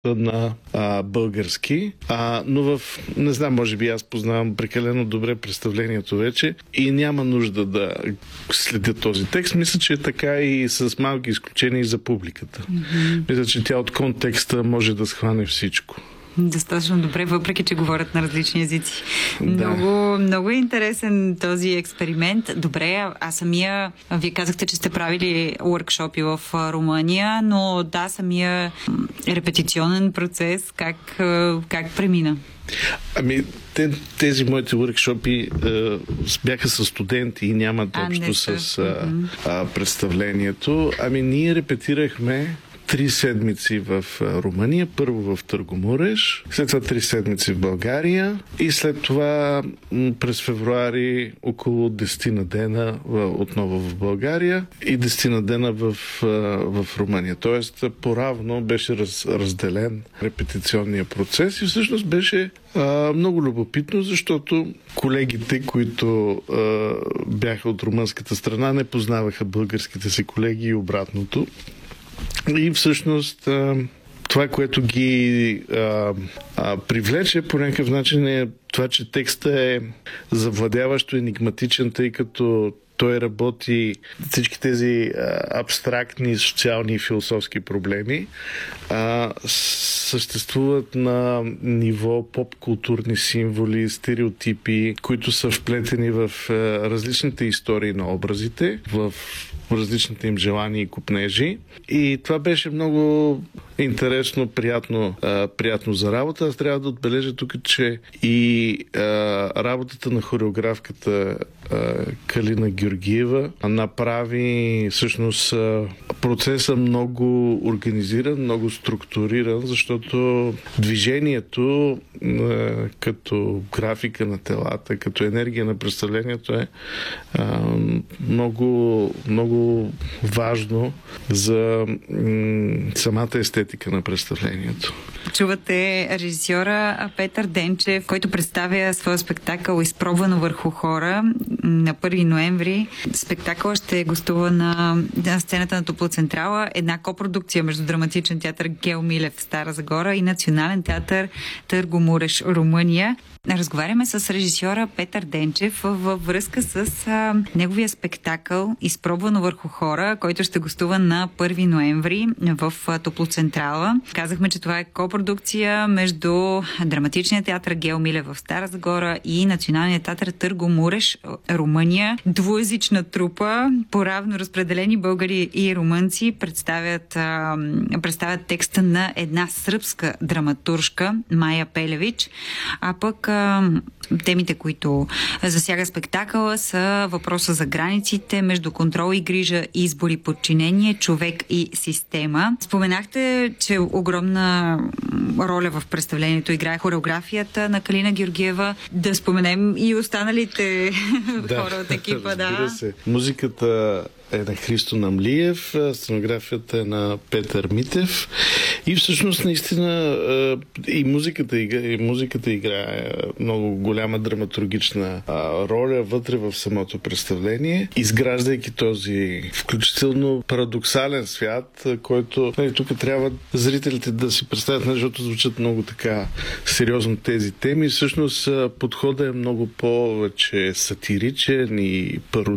на български, но не знам, може би аз познавам прекалено добре представлението вече и няма нужда да следя този текст. Мисля, че е така и с малки изключения и за публиката. Мисля, че тя от контекста може да схване всичко. Достатъчно добре, въпреки че говорят на различни езици. Да. Много е интересен този експеримент. Добре, вие казахте, че сте правили уъркшопи в Румъния, но самия репетиционен процес, как премина? Тези моите уъркшопи бяха с студенти и нямат общо с представлението. Ние репетирахме 3 седмици в Румъния, първо в Търгомуреш, след това 3 седмици в България и след това през февруари около 10 на дена отново в България и 10 на дена в Румъния. Тоест поравно беше разделен репетиционния процес и всъщност беше много любопитно, защото колегите, които бяха от румънската страна, не познаваха българските си колеги и обратното. И всъщност това, което ги привлече по някакъв начин е това, че текстът е завладяващо енигматичен, тъй като той работи всички тези абстрактни социални и философски проблеми съществуват на ниво поп-културни символи, стереотипи, които са вплетени в различните истории на образите, в различните им желания и купнежи. И това беше много интересно, приятно за работа. Аз трябва да отбележа тук, че и работата на хореографката Калина Георгиева направи всъщност процеса много организиран, много структуриран, защото движението като графика на телата, като енергия на представлението е много, много важно за самата естетика на представлението. Чувате режисьора Петър Денчев, който представя своя спектакъл "Изпробвано върху хора" на 1 ноември. Спектакъл ще гостува на сцената на Топлоцентрала, една копродукция между Драматичен театър Гео Милев в Стара Загора и Национален театър Търгомуреш, Румъния. Разговаряме с режисьора Петър Денчев във връзка с неговия спектакъл "Изпробвано върху хора", който ще гостува на 1 ноември в Топлоцентрала. Казахме, че това е копродукция между Драматичния театър Гео Милев в Стара Загора и Националния театър Търгомуреш, Румъния. Двуезична трупа, поравно разпределени българи и румънци представят текста на една сръбска драматуршка Майя Пелевич, а пък темите, които засяга спектакъла, са въпроса за границите между контрол и грижа, избор и подчинение, човек и система. Споменахте, че огромна роля в представлението играе хореографията на Калина Георгиева. Да споменем и останалите хора от екипа. Разбира се. Музиката е на Христо Намлиев, сценографията е на Петър Митев и всъщност наистина и музиката играе много голяма драматургична роля вътре в самото представление, изграждайки този включително парадоксален свят, който тук трябва зрителите да си представят, защото звучат много така сериозно тези теми. Всъщност подходът е много повече сатиричен и пародичен